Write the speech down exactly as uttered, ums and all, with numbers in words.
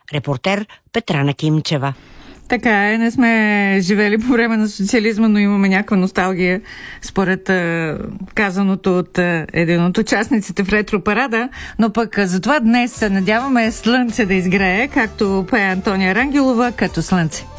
Репортер Петрана Кимчева. Така е, не сме живели по време на социализма, но имаме някаква носталгия според а, казаното от а, един от участниците в ретропарада, но пък а, затова днес се надяваме слънце да изгрее, както пее Антония Рангелова, като слънце.